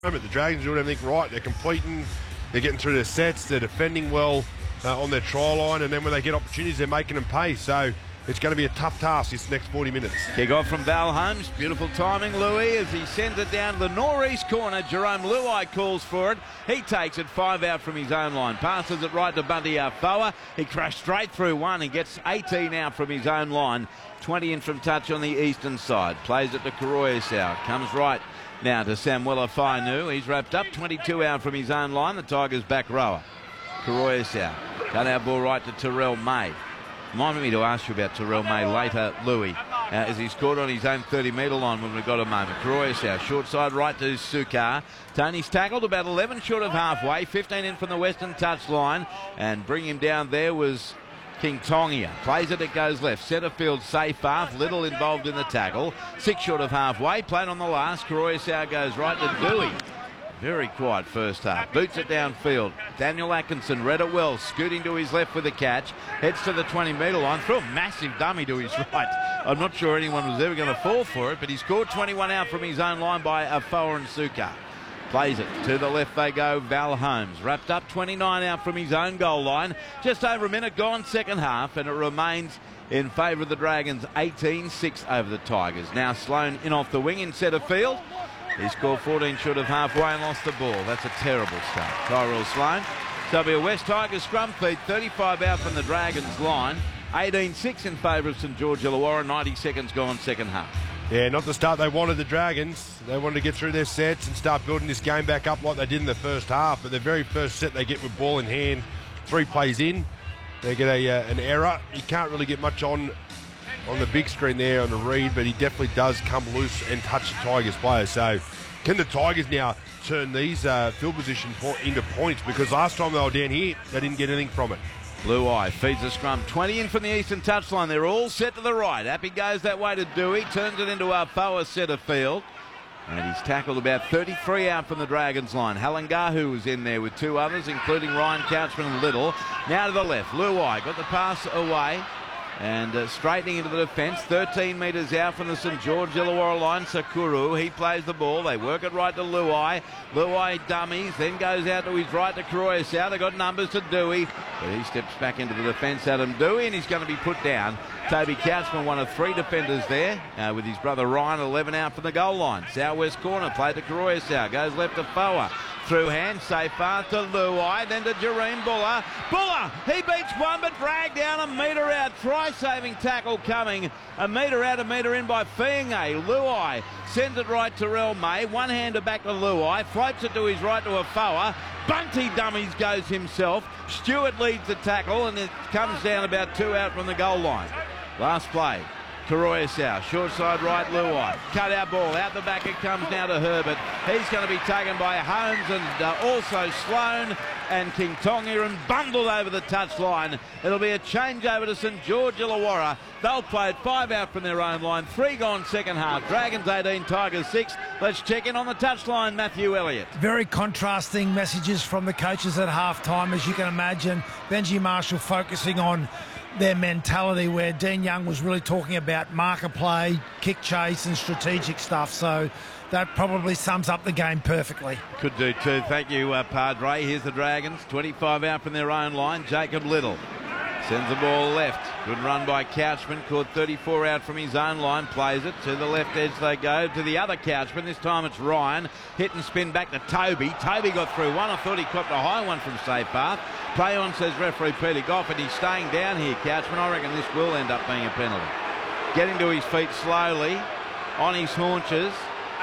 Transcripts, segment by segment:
The Dragons are doing everything right. They're completing, they're getting through their sets, they're defending well on their try line, and then when they get opportunities, they're making them pay. So it's going to be a tough task this next 40 minutes. Kick off from Val Holmes. Beautiful timing, Louis, as he sends it down to the northeast corner. Jerome Luai calls for it. He takes it 5 out from his own line. Passes it right to Bunty Afoa. He crashed straight through one. He gets 18 out from his own line. 20 in from touch on the eastern side. Plays it to Karoyasau. Comes right now to Samuela Fainu. He's wrapped up. 22 out from his own line. The Tigers back rower. Karoyasau. Cut out ball right to Terrell May. Reminded me to ask you about Terrell May later, Louis, as he scored on his own 30-metre line when we've got a moment. Karoyasau, short side right to Sukar. Tony's tackled about 11 short of halfway, 15 in from the western touch line, and bring him down there was King Tongia. Plays it goes left. Centre field safe half. Little involved in the tackle. 6 short of halfway. Played on the last. Karoyasau goes right to Dewey. Very quiet first half. Boots it downfield. Daniel Atkinson read it well. Scooting to his left with the catch. Heads to the 20-metre line. Threw a massive dummy to his right. I'm not sure anyone was ever going to fall for it, but he scored 21 out from his own line by Afoa and Sukar. Plays it to the left they go. Val Holmes wrapped up 29 out from his own goal line. Just over a minute gone second half, and it remains in favour of the Dragons. 18-6 over the Tigers. Now Sloane in off the wing in centre field. He scored 14 short of halfway and lost the ball. That's a terrible start. Tyrell Sloane. So it'll be a West Tigers scrum feed. 35 out from the Dragons line. 18-6 in favour of St George Illawarra. 90 seconds gone second half. Yeah, not the start they wanted, the Dragons. They wanted to get through their sets and start building this game back up like they did in the first half. But the very first set they get with ball in hand, 3 plays in, they get an error. You can't really get much on the big screen there on the read, but he definitely does come loose and touch the Tigers players. So can the Tigers now turn these field position into points? Because last time they were down here, they didn't get anything from it. Luai feeds the scrum. 20 in from the eastern touchline. They're all set to the right. Happy goes that way to Dewey. Turns it into Afoa centre field. And he's tackled about 33 out from the Dragons line. Halangahu was in there with 2 others, including Ryan Couchman and Little. Now to the left. Luai got the pass away. And straightening into the defence, 13 metres out from the St George Illawarra line, Sakuru. He plays the ball. They work it right to Luai. Luai dummies, then goes out to his right to Karoyasau. They got numbers to Dewey, but he steps back into the defence, Adam Dewey, and he's going to be put down. Toby Couchman, one of 3 defenders there, with his brother Ryan, 11 out from the goal line. Southwest corner, played to Karoyasau. Goes left to Foa. Through hand, safe far to Luai, then to Jareen Buller. Buller, he beats one, but dragged down a metre out. Try-saving tackle coming. A metre out, a metre in by Fienge. Luai sends it right to Terrell May. One-hander back to Luai. Floats it to his right to Afoa. Bunty dummies goes himself. Stewart leads the tackle, and it comes down about 2 out from the goal line. Last play. Karoyasau, short side right, Luai. Cut out ball, out the back it comes now to Herbert. He's going to be taken by Holmes and also Sloane and King Tongia and bundled over the touchline. It'll be a change over to St George Illawarra. They'll play it 5 out from their own line. 3 gone second half. Dragons 18, Tigers 6. Let's check in on the touchline, Matthew Elliott. Very contrasting messages from the coaches at half-time, as you can imagine. Benji Marshall focusing on their mentality, where Dean Young was really talking about marker play, kick chase and strategic stuff. So that probably sums up the game perfectly. Could do too. Thank you, Padre. Here's the Dragons. 25 out from their own line. Jacob Little sends the ball left. Good run by Couchman. Caught 34 out from his own line. Plays it to the left edge they go. To the other Couchman. This time it's Ryan. Hit and spin back to Toby. Toby got through one. I thought he copped a high one from safe path. Play on, says referee Peter Goff, and he's staying down here, Couchman. I reckon this will end up being a penalty. Getting to his feet slowly. On his haunches.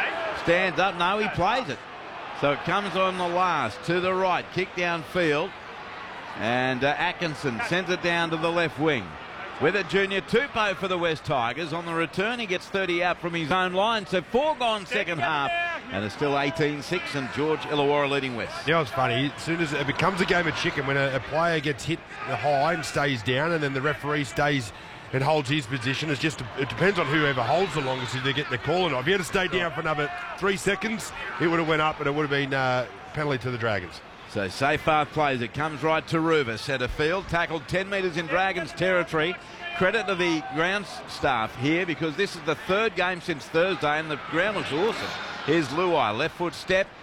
Stands up. No, he plays it. So it comes on the last. To the right. Kick downfield. And Atkinson sends it down to the left wing. With a Junior Tupou for the West Tigers. On the return, he gets 30 out from his own line. So 4 gone second half. And it's still 18-6 and George Illawarra leading West. Yeah, it's funny. As soon as it becomes a game of chicken, when a player gets hit high and stays down, and then the referee stays and holds his position, it depends on whoever holds the longest if they get the call or not. If he had to stay down for another 3 seconds, it would have went up and it would have been penalty to the Dragons. So Seyfarth plays it, comes right to Ruva, centre field, tackled 10 metres in Dragons territory. Credit to the ground staff here, because this is the 3rd game since Thursday and the ground looks awesome. Here's Luai, left foot step,